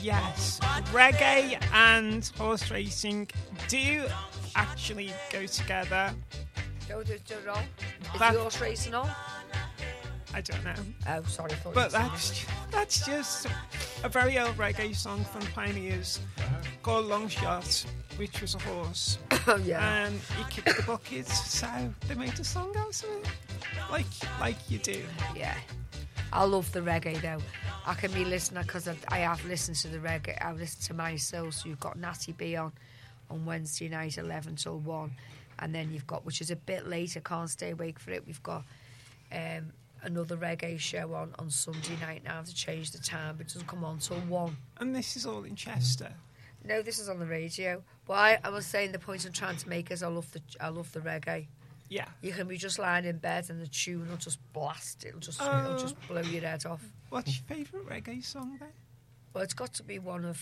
Yes, reggae and horse racing do actually go together. No, they're wrong. Is That- the horse racing on? I don't know. Oh, sorry. I thought But you said that's just a very old reggae song from Pioneers called Long Shot, which was a horse. Oh, yeah. And he kicked the bucket, so they made a song out of it. Like you do. Yeah. I love the reggae, though. I can be listening because I have listened to the reggae. I've listened to My Soul, so you've got Natty B on Wednesday night, 11 till 1. And then you've got, which is a bit later, can't stay awake for it, we've got another reggae show on Sunday night now to change the time, but it doesn't come on till 1. And this is all in Chester. No, this is on the radio. But I was saying the point I'm trying to make is I love the reggae. Yeah. You can be just lying in bed and the tune will just blast. It'll just blow your head off. What's your favourite reggae song then? Well, it's got to be one of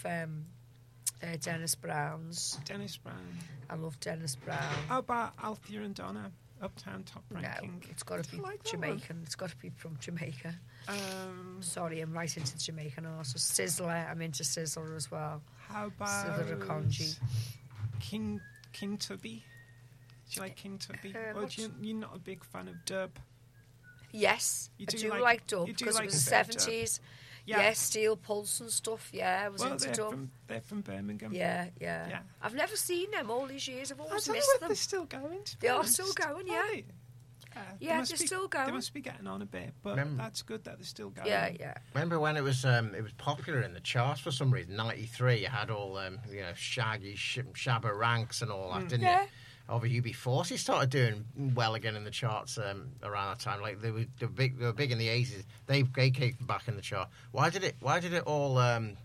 Dennis Brown's. Dennis Brown. I love Dennis Brown. How about Althea and Donna, Uptown Top No, Ranking? it's got to be like that Jamaican. It's got to be from Jamaica. one? Sorry, I'm right into Jamaican also. Sizzler, I'm into Sizzler as well. How about Sizzler Akonji. King Tubby? Do you like King Tubby? Or you're not a big fan of dub? Yes, You I do do like- like dub you do because like it was a the bit of dub. 70s. Yeah. Yeah, Steel Pulse and stuff. Yeah, I was Well, into dub. they're from Birmingham. Yeah. Yeah. I've never seen them all these years. I've I always don't know missed if them. they're still going. To be They are honest. still going, yeah. Are they? Yeah, they must they're be- still going. They must be getting on a bit, but Remember- that's good that they're still going. Yeah. Remember when it was popular in the charts for some reason? '93, you had all Shaggy, Shabba Ranks, and all that, didn't Yeah. you? Over UB40 started doing well again in the charts around that time. Like they were big in the '80s. They came back in the chart. Why did it all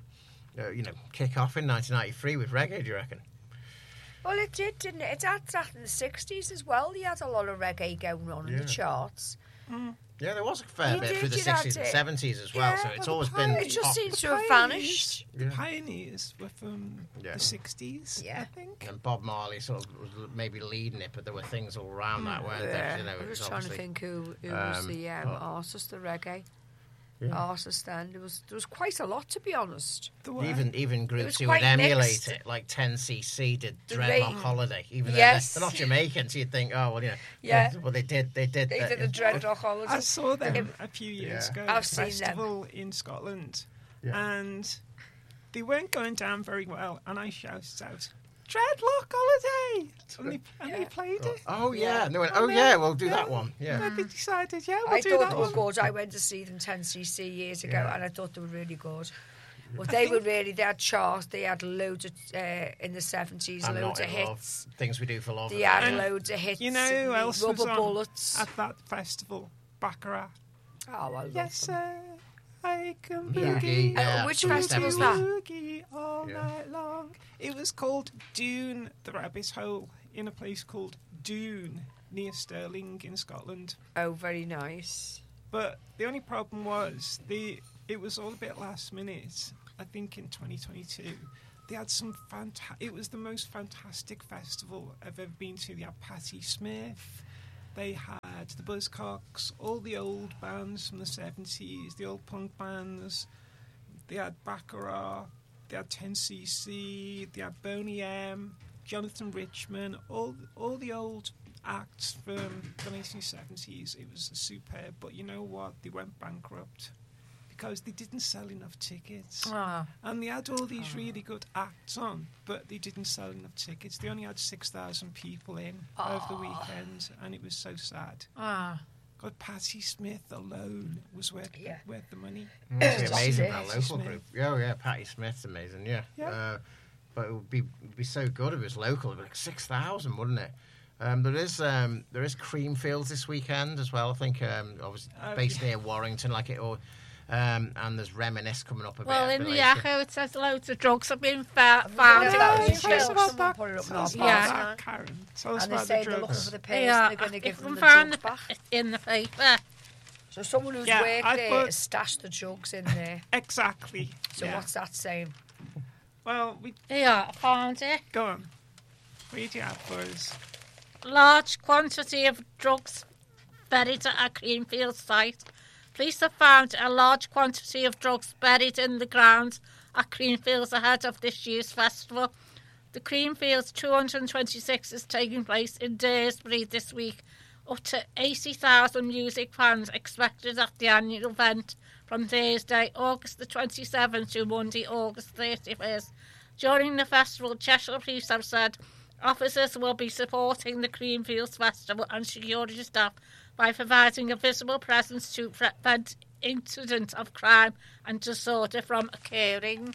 kick off in 1993 with reggae? Do you reckon? Well, it did, didn't it? It had that in the 60s as well. They had a lot of reggae going on in the charts. Yeah, there was a fair You bit did, through the you had 60s and it. 70s as well. Yeah, So it's well, always the been. It just pop- seems to have vanished. The Yeah. Pioneers were from Yeah. the 60s, Yeah. I think. And Bob Marley sort of was maybe leading it, but there were things all around that, weren't there? You know, I'm it was just trying to obviously- think who was the artist, the reggae artist then. There was quite a lot, to be honest. There were. Even groups was who would quite emulate mixed. it, like 10cc did The Dreadlock Ra- Holiday. Even Yes. though they're not Jamaican, so you'd think, oh well, Yeah. Well, they did. They did. They that. did a Dreadlock Holiday. I saw them a few years Yeah. ago I've at a seen them. festival in Scotland, Yeah. and they weren't going down very well, and I shouted out, Dreadlock Holiday! And they played it. Oh yeah, Yeah. no, oh yeah, we'll do that one. And Yeah, they decided, we'll I do thought that they were one. good. I went to see them 10cc years ago, Yeah. and I thought they were really good. But they had charts. They had loads of, in the 70s, I'm loads not of in love. hits. Things we do for love. They had And loads of hits. You know who else was Rubber on Bullets. at that festival? Baccarat. Oh, I love Yes, them. sir. I can Boogie, boogie. yeah. Which Boogie festival's Step. that? Boogie all Yeah. night long. It was called Dune, the Rabbit Hole, in a place called Dune, near Stirling in Scotland. Oh, very nice. But the only problem was it was all a bit last minute. I think in 2022 they had some it was the most fantastic festival I've ever been to. They had Patti Smith, they had the Buzzcocks, all the old bands from the 70s, the old punk bands. They had Baccarat, they had 10cc, they had Boney M, Jonathan Richman, all the old acts from the 1970s. It was superb, but you know what? They went bankrupt because they didn't sell enough tickets. And they had all these really good acts on, but they didn't sell enough tickets. They only had 6,000 people in over the weekend, and it was so sad. God, Patti Smith alone was worth the money. It's amazing, Patti that local Smith. group. Oh yeah, Patti Smith's amazing. Yeah. But it would be so good if it was local. It'd be like 6,000, wouldn't it? There is Creamfields this weekend as well. I think obviously based near Warrington, and there's Reminisce coming up a bit. Well, a in bit the later. Echo, it says loads of drugs have been found. Yeah, in that the was field. just- about someone that. put it up in Tell our us Yeah. about box. that, Karen. Tell us And they about say the they're looking drugs. for the person. Yeah, They're going to give them the found drugs back. in the paper. So someone who's Yeah, worked I there thought- has stashed the drugs in there. Exactly. So yeah. what's that saying? Well, we Yeah, I found it. go on. Read it out for us. Large quantity of drugs buried at a Creamfield site. Police have found a large quantity of drugs buried in the ground at Creamfields ahead of this year's festival. The Creamfields 226 is taking place in Daresbury this week. Up to 80,000 music fans expected at the annual event from Thursday, August the 27th to Monday, August 31st. During the festival, Cheshire Police have said officers will be supporting the Creamfields Festival and security staff by providing a visible presence to prevent incidents of crime and disorder from occurring.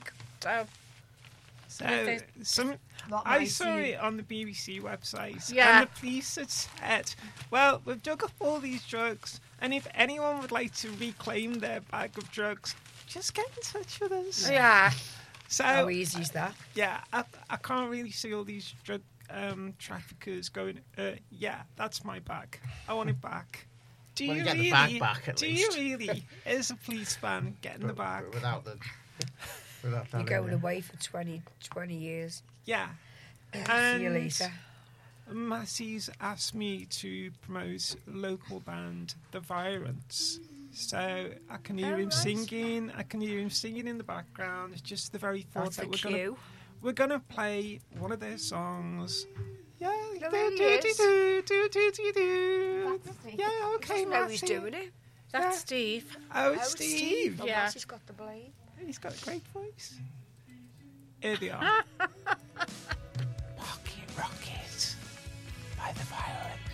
I saw it on the BBC website, Yeah. and the police had said, well, we've dug up all these drugs, and if anyone would like to reclaim their bag of drugs, just get in touch with us. Yeah. So, How easy is that? yeah, I can't really see all these drug traffickers going, yeah, that's my bag. I want it back. Do Well, you you get really? the bag back, at do least. you really, as a policeman, get in the bag? But without the... Without You're that going area. away for 20 years. Yeah. See you And later. Massey's asked me to promote local band The Violence. So I can hear him nice. singing. I can hear him singing in the background. It's just the very thought That's that the cue. we're gonna play one of their songs. Yeah, No, do, he do, is. do, do, do, do, do. Yeah, okay, Doesn't know he's Massey. doing it. That's Yeah. Steve. Oh, it's Steve. Oh, Yeah. Massey's got the blade. He's got a great voice. Here they are. Pocket Rocket by The Violence.